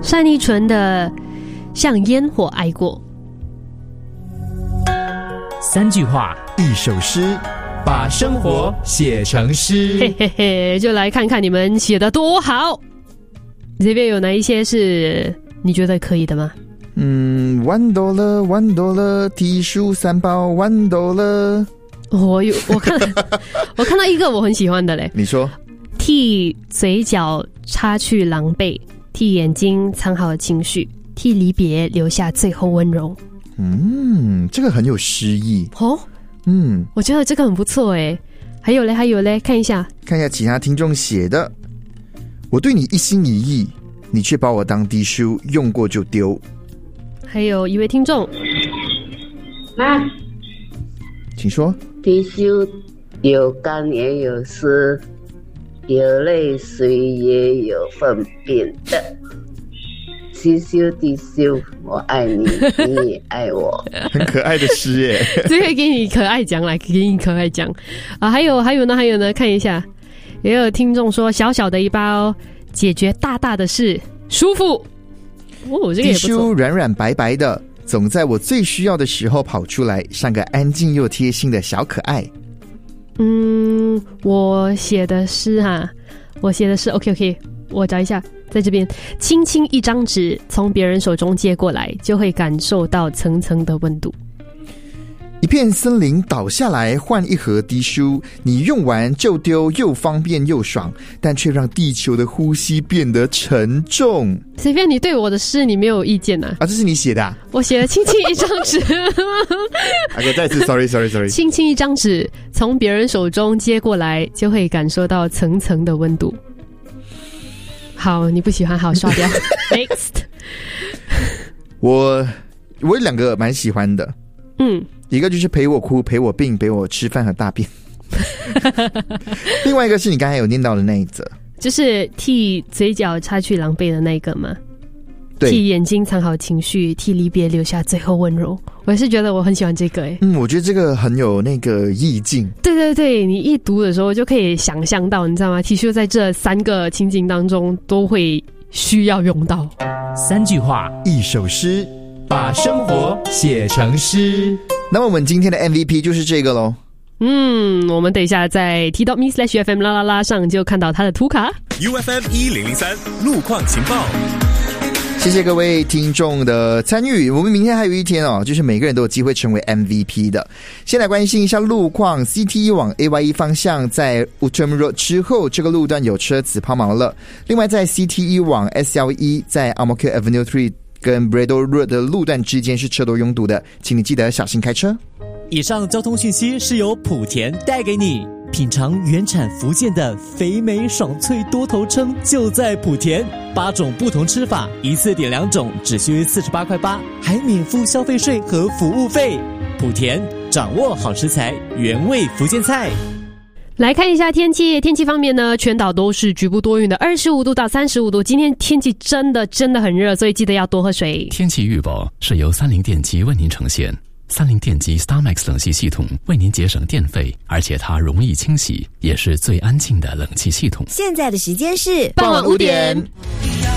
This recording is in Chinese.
单依纯的像烟火爱过。 3句话 1首诗， 把生活写成诗。 嘿嘿嘿，就来看看你们写的多好。这边有哪一些是你觉得可以的吗 ？$1 剃须3包$1。 我看到一个我很喜欢的嘞。 你说， 替嘴角擦去狼狈，替眼睛藏好情绪，替离别留下最后温柔。 这个很有诗意哦。我觉得这个很不错诶。还有嘞，看一下其他听众写的。我对你一心一意，你却把我当滴须，用过就丢。 还有一位听众， 请说。 滴须有干也有湿，有泪水也有粪便的。滴须滴须，我爱你，你也爱我。 很可爱的诗耶。 这个给你可爱奖来，给你可爱奖啊！还有呢，看一下，也有听众说，小小的一包解决大大的事，舒服。这个也不错。滴须软软白白的，总在我最需要的时候跑出来，像个安静又贴心的小可爱。 我写的诗 OK， 我找一下，在这边，轻轻一张纸从别人手中接过来，就会感受到层层的温度。 一片森林倒下来换一盒滴须，你用完就丢，又方便又爽，但却让地球的呼吸变得沉重。 随便，你对我的诗你没有意见啊？ 这是你写的啊？ 我写了轻轻一张纸。 OK， 再次 sorry。 轻轻一张纸从别人手中接过来，就会感受到层层的温度。好，你不喜欢，好，刷掉。Next。 我有2个蛮喜欢的。一个就是陪我哭，陪我病，陪我吃饭和大便。另外一个是你刚才有念到的那一则， 就是替嘴角擦去狼狈的那个吗？ 对， 替眼睛藏好情绪，替离别留下最后温柔。我也是觉得我很喜欢这个我觉得这个很有那个意境。 对，你一读的时候就可以想象到，你知道吗？提修在这3个情景当中都会需要用到。 3句话 1首诗， 把生活写成诗。 那么我们今天的 MVP 就是这个咯。 我们等一下在 t.me/UFM 啦啦啦上就看到他的图卡。 UFM 1003路况情报。 谢谢各位听众的参与。我们明天还有一天就是每个人都有机会成为 MVP 的。先来关心一下路况。 CT1 往 AYE 方向在 Outram Road 之后，这个路段有车子抛锚了。另外在 CT1 往 SLE 在 Ang Mo Kio Avenue 3跟 Braddell Road 的路段之间是车多拥堵的，请你记得小心开车。 以上交通讯息是由莆田带给你。品尝原产福建的肥美爽脆多头称就在莆田，8种不同吃法，一次点2种，只需48.8块，还免付消费税和服务费。莆田掌握好食材，原味福建菜。 来看一下天气方面呢，全岛都是局部多云的，25度到35度。今天天气真的很热，所以记得要多喝水。 天气预报是由30电机为您呈现。30电机 StarMax 冷气系统为您节省电费，而且它容易清洗，也是最安静的冷气系统。 现在的时间是傍晚5点。